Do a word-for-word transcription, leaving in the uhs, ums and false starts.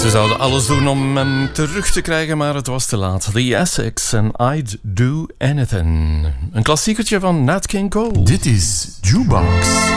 Ze zouden alles doen om hem terug te krijgen, maar het was te laat. The Essex en I'd Do Anything. Een klassiekertje van Nat King Cole. Dit is Jukebox.